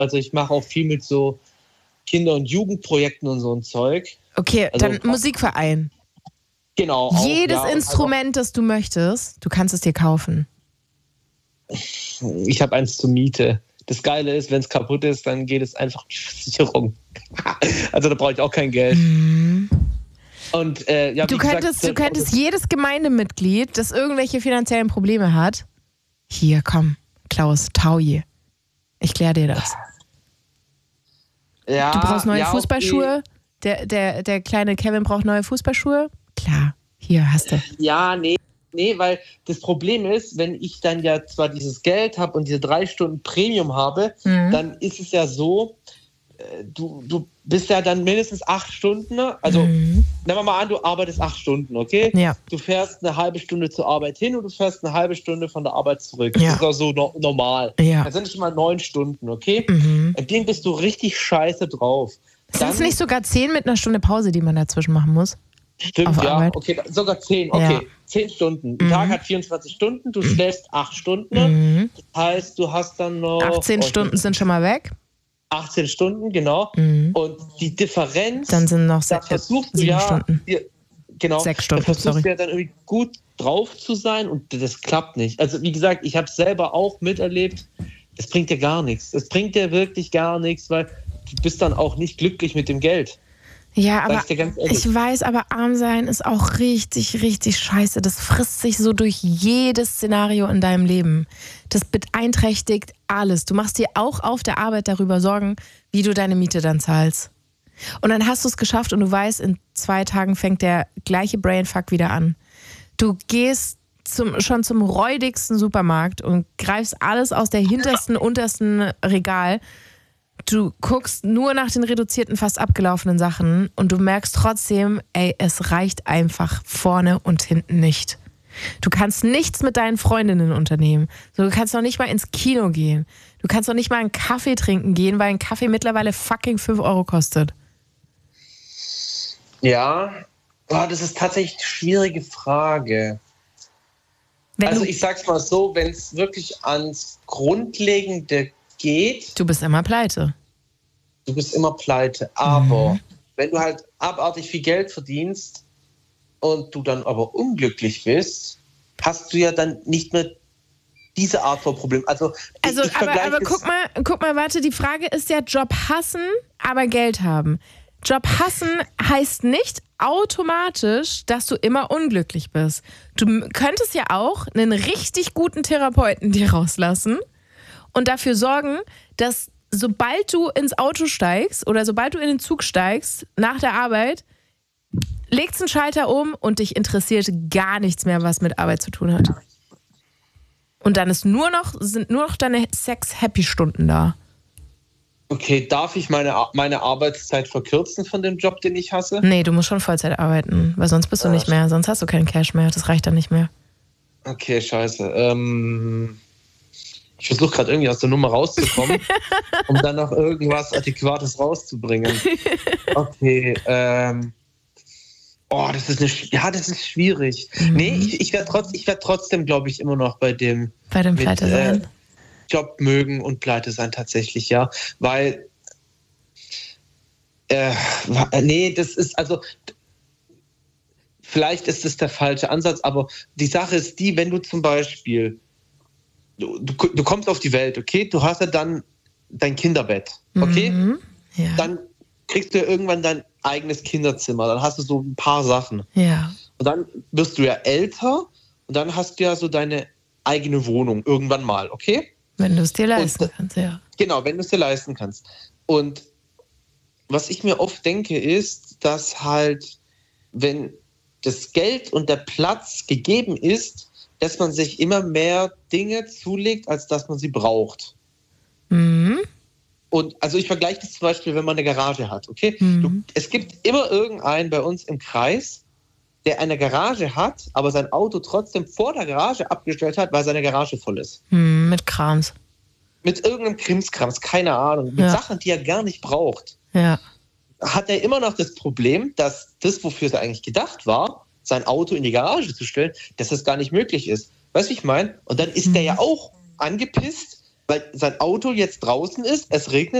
Also ich mache auch viel mit so Kinder- und Jugendprojekten und so ein Zeug. Okay, Also, dann Musikverein. Genau. Auch, Jedes Instrument, das du möchtest, du kannst es dir kaufen. Ich habe eins zur Miete. Das Geile ist, wenn es kaputt ist, dann geht es einfach in die Versicherung. Also da brauche ich auch kein Geld. Und Du könntest jedes Gemeindemitglied, das irgendwelche finanziellen Probleme hat, hier, komm, Klaus, Tauji, ich kläre dir das. Ja, du brauchst neue Fußballschuhe, okay. der kleine Kevin braucht neue Fußballschuhe, klar, hier hast du. Ja, nee, weil das Problem ist, wenn ich dann ja zwar dieses Geld habe und diese 3 Stunden Premium habe, dann ist es ja so, du bist ja dann mindestens 8 Stunden, also nehmen wir mal an, du arbeitest 8 Stunden, okay? Ja. Du fährst eine halbe Stunde zur Arbeit hin und du fährst eine halbe Stunde von der Arbeit zurück. Das ist auch so normal. Ja. Das sind schon mal 9 Stunden, okay? Und dem bist du richtig scheiße drauf. Sind es nicht sogar 10 mit einer Stunde Pause, die man dazwischen machen muss? Stimmt, ja, Arbeit? okay, sogar 10, okay. Ja. 10 Stunden. Ein Tag hat 24 Stunden, du schläfst 8 Stunden. Das heißt, du hast dann noch... 18 Stunden sind schon mal weg. 18 Stunden, genau. Und die Differenz... Dann sind noch 7 Stunden. 6 Stunden, da versuchst du ja dann irgendwie gut drauf zu sein und das klappt nicht. Also wie gesagt, ich habe es selber auch miterlebt, das bringt dir gar nichts. Das bringt dir wirklich gar nichts, weil du bist dann auch nicht glücklich mit dem Geld. Ja, aber ich weiß, aber arm sein ist auch richtig, richtig scheiße. Das frisst sich so durch jedes Szenario in deinem Leben. Das beeinträchtigt alles. Du machst dir auch auf der Arbeit darüber Sorgen, wie du deine Miete dann zahlst. Und dann hast du es geschafft und du weißt, in 2 Tagen fängt der gleiche Brainfuck wieder an. Du gehst schon zum räudigsten Supermarkt und greifst alles aus der hintersten, untersten Regal. Du guckst nur nach den reduzierten, fast abgelaufenen Sachen und du merkst trotzdem, es reicht einfach vorne und hinten nicht. Du kannst nichts mit deinen Freundinnen unternehmen. Du kannst noch nicht mal ins Kino gehen. Du kannst noch nicht mal einen Kaffee trinken gehen, weil ein Kaffee mittlerweile fucking 5 Euro kostet. Ja, das ist tatsächlich eine schwierige Frage. Also ich sag's mal so, wenn es wirklich ans Grundlegende geht. Du bist immer pleite. Aber wenn du halt abartig viel Geld verdienst und du dann aber unglücklich bist, hast du ja dann nicht mehr diese Art von Problem. Aber guck mal, warte, die Frage ist ja Job hassen, aber Geld haben. Job hassen heißt nicht automatisch, dass du immer unglücklich bist. Du könntest ja auch einen richtig guten Therapeuten dir rauslassen und dafür sorgen, dass sobald du ins Auto steigst oder sobald du in den Zug steigst, nach der Arbeit, legst einen Schalter um und dich interessiert gar nichts mehr, was mit Arbeit zu tun hat. Und dann sind nur noch deine Sex-Happy-Stunden da. Okay, darf ich meine Arbeitszeit verkürzen von dem Job, den ich hasse? Nee, du musst schon Vollzeit arbeiten, weil sonst bist du nicht mehr, sonst hast du keinen Cash mehr, das reicht dann nicht mehr. Okay, scheiße. Ich versuche gerade irgendwie aus der Nummer rauszukommen, um dann noch irgendwas Adäquates rauszubringen. Okay, das ist schwierig. Nee, ich werde trotzdem, glaube ich, immer noch bei dem Pleite sein. Job mögen und pleite sein tatsächlich, ja. Weil, das ist, also, vielleicht ist das der falsche Ansatz, aber die Sache ist die, wenn du zum Beispiel, du kommst auf die Welt, okay, du hast ja dann dein Kinderbett, okay? Ja. Dann kriegst du ja irgendwann dein eigenes Kinderzimmer, dann hast du so ein paar Sachen. Ja. Und dann wirst du ja älter und dann hast du ja so deine eigene Wohnung irgendwann mal, okay? Wenn du es dir leisten kannst, ja. Genau, wenn du es dir leisten kannst. Und was ich mir oft denke, ist, dass halt, wenn das Geld und der Platz gegeben ist, dass man sich immer mehr Dinge zulegt, als dass man sie braucht. Und also ich vergleiche das zum Beispiel, wenn man eine Garage hat, okay? Es gibt immer irgendeinen bei uns im Kreis, der eine Garage hat, aber sein Auto trotzdem vor der Garage abgestellt hat, weil seine Garage voll ist. Mit Krams. Mit irgendeinem Krimskrams, keine Ahnung. Mit Sachen, die er gar nicht braucht. Ja. Hat er immer noch das Problem, dass das, wofür es eigentlich gedacht war, sein Auto in die Garage zu stellen, dass das gar nicht möglich ist. Weißt du, wie ich meine? Und dann ist der ja auch angepisst, weil sein Auto jetzt draußen ist, es regnet